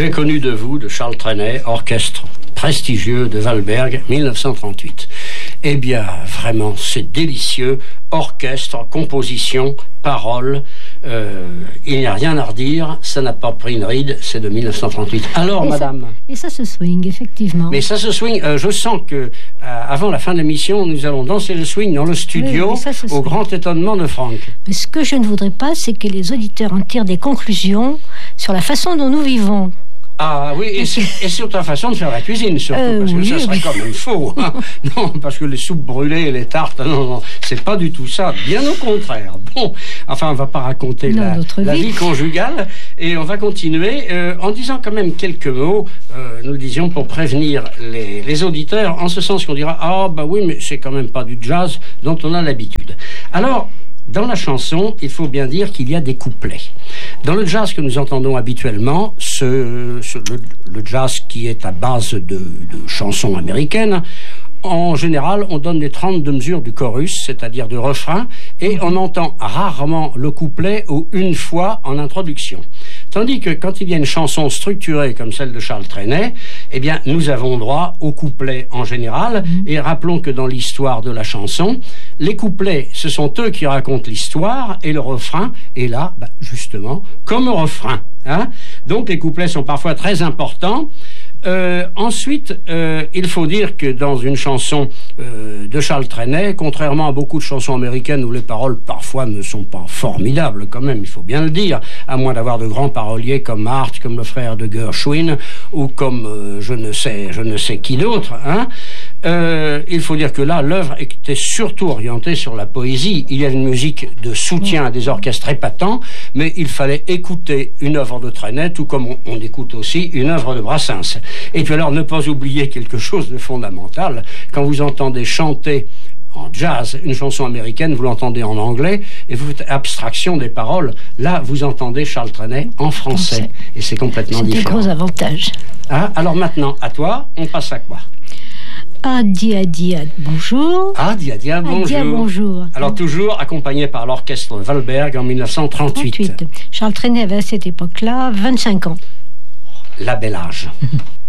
J'ai connu de vous, de Charles Trenet, orchestre prestigieux de Valberg, 1938. Eh bien, vraiment, c'est délicieux. Orchestre, composition, paroles, il n'y a rien à redire, ça n'a pas pris une ride, c'est de 1938. Alors, madame... Et ça se swing, effectivement. Mais ça se swing, je sens que avant la fin de l'émission, nous allons danser le swing dans le studio, oui, au grand étonnement de Franck. Mais ce que je ne voudrais pas, c'est que les auditeurs en tirent des conclusions sur la façon dont nous vivons. Ah oui, et sur ta façon de faire la cuisine, surtout, parce que ça serait quand même faux. Hein. Non, parce que les soupes brûlées et les tartes, non, c'est pas du tout ça, bien au contraire. Bon, enfin, on va pas raconter la vie conjugale, et on va continuer en disant quand même quelques mots, nous le disions, pour prévenir les auditeurs, en ce sens qu'on dira, ah bah oui, mais c'est quand même pas du jazz dont on a l'habitude. Alors, dans la chanson, il faut bien dire qu'il y a des couplets. Dans le jazz que nous entendons habituellement, le jazz qui est à base de chansons américaines, en général, on donne les 32 mesures du chorus, c'est-à-dire du refrain, et on entend rarement le couplet ou une fois en introduction. Tandis que quand il y a une chanson structurée comme celle de Charles Trenet, eh bien, nous avons droit au couplet en général. Et rappelons que dans l'histoire de la chanson, les couplets, ce sont eux qui racontent l'histoire et le refrain est là, justement, comme refrain. Hein. Donc, les couplets sont parfois très importants. Ensuite, il faut dire que dans une chanson de Charles Trenet, contrairement à beaucoup de chansons américaines où les paroles parfois ne sont pas formidables quand même, il faut bien le dire, à moins d'avoir de grands paroliers comme Hart, comme le frère de Gershwin, ou comme je ne sais qui d'autre, hein. Il faut dire que là, l'œuvre était surtout orientée sur la poésie. Il y a une musique de soutien à des orchestres épatants, mais il fallait écouter une œuvre de Trenet, tout comme on écoute aussi une œuvre de Brassens. Et puis alors, ne pas oublier quelque chose de fondamental. Quand vous entendez chanter en jazz une chanson américaine, vous l'entendez en anglais, et vous faites abstraction des paroles. Là, vous entendez Charles Trenet en français. Et c'est complètement différent. C'est des gros avantages. Ah, alors maintenant, à toi, on passe à quoi ? Adia, bonjour. Adia, bonjour. Alors toujours accompagné par l'orchestre Valberg en 1938. Charles Trenet avait à cette époque-là 25 ans. La belle âge.